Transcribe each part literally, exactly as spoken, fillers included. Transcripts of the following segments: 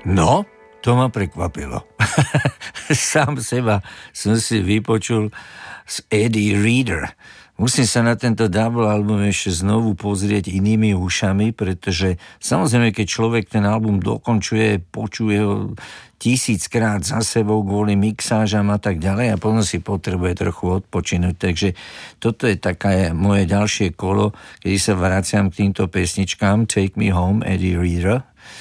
No, to ma prekvapilo. Sám seba som si vypočul z Eddie Reader. Musím sa na tento double album ešte znovu pozrieť inými ušami, pretože samozrejme, keď človek ten album dokončuje, počuje ho tisíckrát za sebou kvôli mixážam a tak ďalej a potom si potrebuje trochu odpočinúť. Takže toto je také moje ďalšie kolo, kedy sa vraciam k týmto pesničkám Take Me Home, Eddie Reader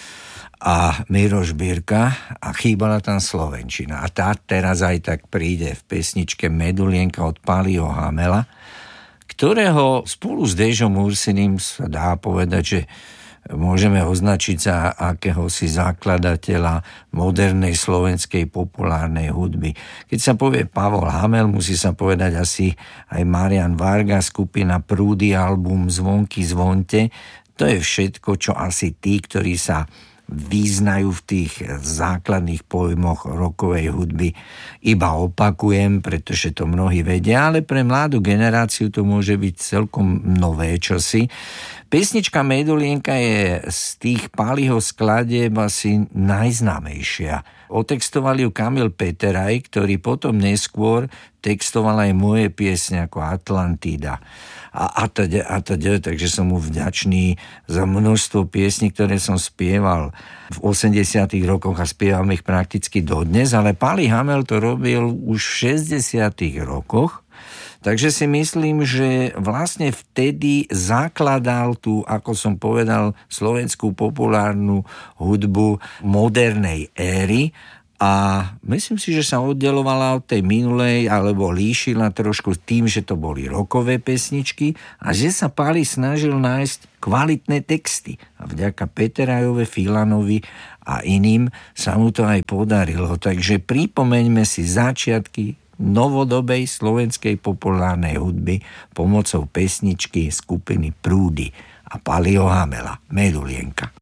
a Miroš Birka a chýbala tam slovenčina. A tá teraz aj tak príde v pesničke Medulienka od Paliho Hamela, ktorého spolu s Dežom Ursinim sa dá povedať, že môžeme označiť za akéhosi zakladateľa modernej slovenskej populárnej hudby. Keď sa povie Pavol Hamel, musí sa povedať asi aj Marian Varga, skupina Prúdy, album Zvonky zvonte. To je všetko, čo asi tí, ktorí sa význajú v tých základných pojmoch rockovej hudby, iba opakujem, pretože to mnohí vedia, ale pre mladú generáciu to môže byť celkom nové čosi. Pesnička Medulienka je z tých Paliho skladieb asi najznámejšia. Otextoval ju Kamil Peteraj, ktorý potom neskôr textoval aj moje piesne ako Atlantida a atď, atď, takže som mu vďačný za množstvo piesní, ktoré som spieval v osemdesiatych rokoch a spievam ich prakticky dodnes, ale Pali Hamel to robil už v šesťdesiatych rokoch, takže si myslím, že vlastne vtedy zakladal tú, ako som povedal, slovenskú populárnu hudbu modernej éry a myslím si, že sa oddelovala od tej minulej alebo líšila trošku tým, že to boli rockové pesničky a že sa Pali snažil nájsť kvalitné texty. A vďaka Peterajovi, Filanovi a iným sa mu to aj podarilo. Takže pripomeňme si začiatky novodobej slovenskej populárnej hudby pomocou pesničky skupiny Prúdy a Paliho Hamela, Medulienka.